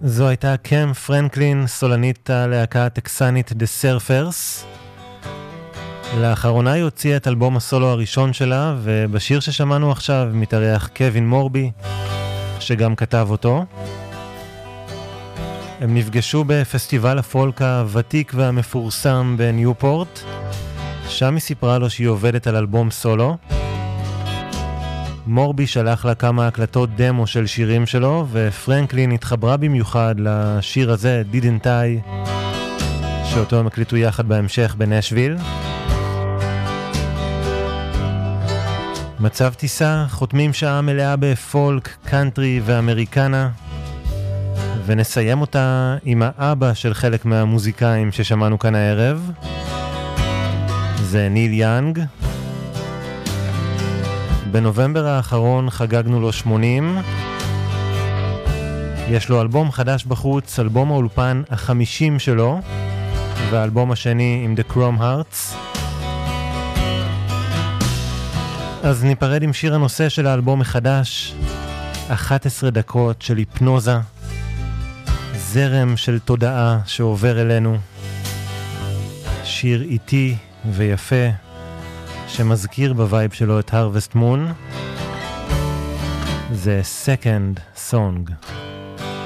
זו הייתה קם פרנקלין, סולנית הלהקה הטקסנית The Surfers. לאחרונה היא הוציאה את אלבום הסולו הראשון שלה, ובשיר ששמענו עכשיו מתארח קווין מורבי, שגם כתב אותו. הם נפגשו בפסטיבל הפולק הוותיק והמפורסם בניופורט. שם היא סיפרה לו שהיא עובדת על אלבום סולו. מורבי שלח לה כמה הקלטות דמו של שירים שלו, ופרנקלין התחברה במיוחד לשיר הזה, Didn't I, שאותו הם הקליטו יחד בהמשך בנשוויל. מצב טיסה, חותמים שעה מלאה בפולק, קאנטרי ואמריקנה, ונסיים אותה עם האבא של חלק מהמוזיקאים ששמענו כאן הערב. זה ניל יאנג. בנובמבר האחרון חגגנו לו 80. יש לו אלבום חדש בחוץ, אלבום האולפן ה-50 שלו, והאלבום השני עם The Chrome Hearts. אז ניפרד עם שיר הנושא של האלבום החדש, 11 דקות של היפנוזה, זרם של תודעה שעובר אלינו, שיר איטי ויפה שמזכיר בווייב שלו את Harvest Moon. זה Second Song.